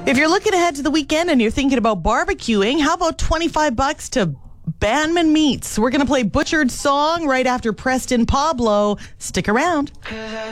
If you're looking ahead to the weekend and you're thinking about barbecuing, how about $25 to Banman Meats? We're going to play Butchered Song right after Preston Pablo. Stick around.